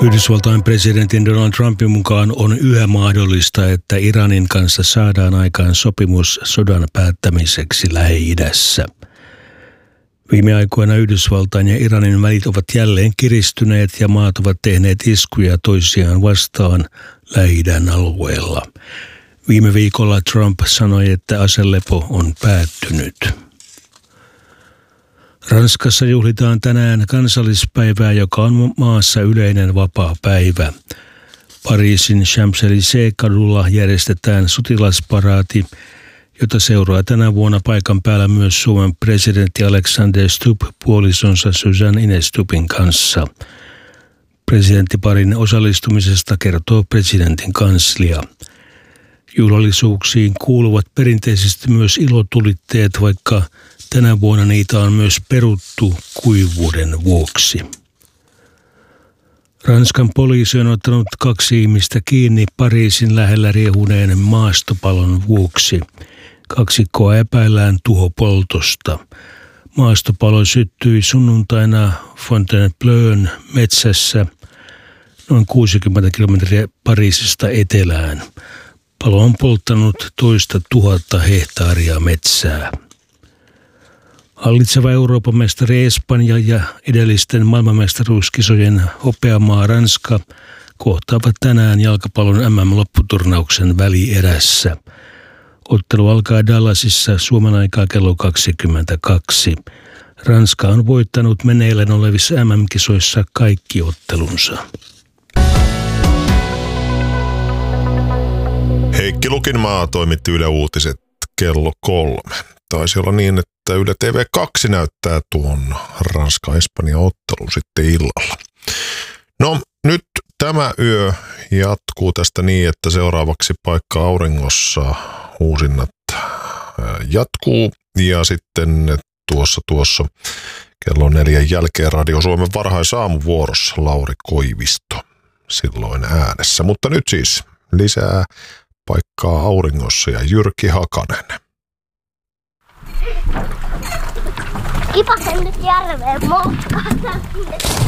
Yhdysvaltain presidentin Donald Trumpin mukaan on yhä mahdollista, että Iranin kanssa saadaan aikaan sopimus sodan päättämiseksi Lähi-idässä. Viime aikoina Yhdysvaltain ja Iranin välit ovat jälleen kiristyneet ja maat ovat tehneet iskuja toisiaan vastaan Lähi-idän alueella. Viime viikolla Trump sanoi, että aselepo on päättynyt. Ranskassa juhlitaan tänään kansallispäivää, joka on maassa yleinen vapaa päivä. Pariisin Champs-Élysées-kadulla järjestetään sotilasparaati, jota seuraa tänä vuonna paikan päällä myös Suomen presidentti Alexander Stubb puolisonsa Susanne Ines Stubbin kanssa. Presidenttiparin osallistumisesta kertoo presidentin kanslia. Juhlallisuuksiin kuuluvat perinteisesti myös ilotulitteet, vaikka tänä vuonna niitä on myös peruttu kuivuuden vuoksi. Ranskan poliisi on ottanut 2 ihmistä kiinni Pariisin lähellä riehuneen maastopalon vuoksi. 2 epäillään tuhopoltosta. Maastopalo syttyi sunnuntaina Fontainebleaun metsässä noin 60 kilometriä Pariisista etelään. Palo on polttanut 2 000 hehtaaria metsää. Hallitseva Euroopan mestari Espanja ja edellisten maailmanmestaruuskisojen hopeamaa Ranska kohtaavat tänään jalkapallon MM-lopputurnauksen välierässä. Ottelu alkaa Dallasissa Suomen aikaa kello 22. Ranska on voittanut meneillään olevissa MM-kisoissa kaikki ottelunsa. Heikki Lukinmaa toimitti Yle Uutiset kello 3. Taisi olla niin, että Yle TV2 näyttää tuon Ranska-Espanja-ottelun sitten illalla. No nyt tämä yö jatkuu tästä niin, että seuraavaksi Paikka auringossa uusinnat jatkuu ja sitten tuossa kello 4 jälkeen Radio Suomen varhaisaamuvuorossa Lauri Koivisto silloin äänessä. Mutta nyt siis lisää Paikkaa auringossa ja Jyrki Hakanen. Kipasen nyt järveen motkata.